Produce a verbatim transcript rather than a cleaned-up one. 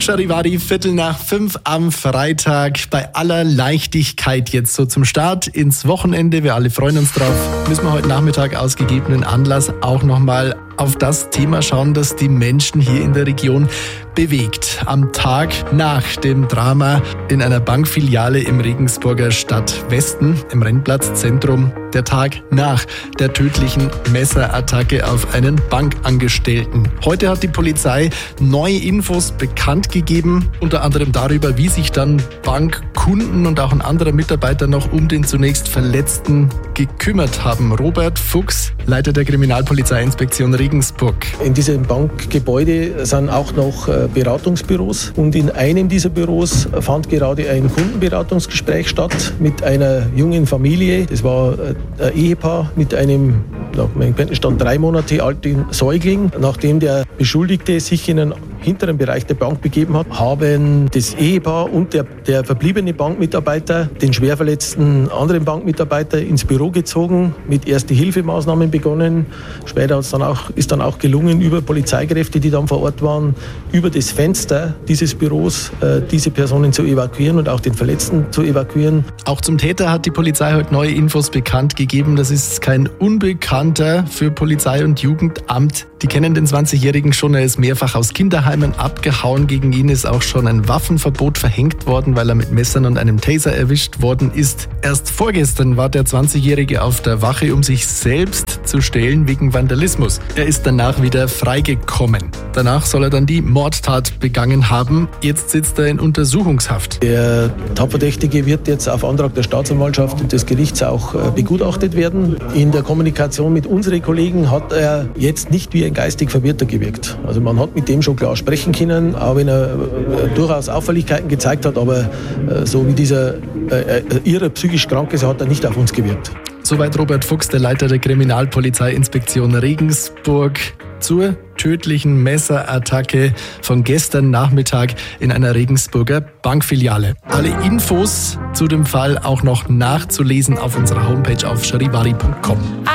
Charivari, Viertel nach fünf am Freitag. Bei aller Leichtigkeit jetzt so zum Start ins Wochenende. Wir alle freuen uns drauf. Müssen wir heute Nachmittag aus gegebenen Anlass auch nochmal auf das Thema schauen, das die Menschen hier in der Region bewegt. Am Tag nach dem Drama in einer Bankfiliale im Regensburger Stadtwesten, im Rennplatzzentrum. Der Tag nach der tödlichen Messerattacke auf einen Bankangestellten. Heute hat die Polizei neue Infos bekannt gegeben, unter anderem darüber, wie sich dann Bankkunden und auch ein anderer Mitarbeiter noch um den zunächst Verletzten gekümmert haben. Robert Fuchs, Leiter der Kriminalpolizeiinspektion Regensburg. In diesem Bankgebäude sind auch noch Beratungsbüros und in einem dieser Büros fand gerade ein Kundenberatungsgespräch statt mit einer jungen Familie. Das war ein Ehepaar mit einem, nach meinem Kenntnisstand, drei Monate alten Säugling. Nachdem der Beschuldigte sich in einen hinteren Bereich der Bank begeben hat, haben das Ehepaar und der, der verbliebene Bankmitarbeiter den schwer verletzten anderen Bankmitarbeiter ins Büro gezogen, mit Erste-Hilfe-Maßnahmen begonnen. Später hat's dann auch, ist dann auch gelungen, über Polizeikräfte, die dann vor Ort waren, über das Fenster dieses Büros äh, diese Personen zu evakuieren und auch den Verletzten zu evakuieren. Auch zum Täter hat die Polizei heute neue Infos bekannt gegeben. Das ist kein Unbekannter für Polizei und Jugendamt. Die kennen den zwanzigjährigen schon. Er ist mehrfach aus Kinderheimen abgehauen. Gegen ihn ist auch schon ein Waffenverbot verhängt worden, weil er mit Messern und einem Taser erwischt worden ist. Erst vorgestern war der zwanzigjährige auf der Wache, um sich selbst zu stehlen wegen Vandalismus. Er ist danach wieder freigekommen. Danach soll er dann die Mordtat begangen haben. Jetzt sitzt er in Untersuchungshaft. Der Tatverdächtige wird jetzt auf Antrag der Staatsanwaltschaft und des Gerichts auch begutachtet werden. In der Kommunikation mit unseren Kollegen hat er jetzt nicht wie ein geistig Verwirrter gewirkt. Also man hat mit dem schon klar sprechen können, auch wenn er äh, durchaus Auffälligkeiten gezeigt hat, aber äh, so wie dieser äh, irre psychisch krank ist, hat er nicht auf uns gewirkt. Soweit Robert Fuchs, der Leiter der Kriminalpolizeiinspektion Regensburg, zur tödlichen Messerattacke von gestern Nachmittag in einer Regensburger Bankfiliale. Alle Infos zu dem Fall auch noch nachzulesen auf unserer Homepage auf charivari punkt com.